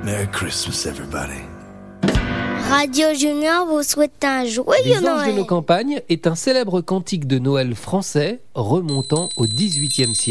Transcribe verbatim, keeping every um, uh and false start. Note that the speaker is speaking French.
Merry Christmas, everybody. Radio Junior vous souhaite un joyeux Les Anges Noël. de nos campagnes est un célèbre cantique de Noël français remontant au dix-huitième siècle.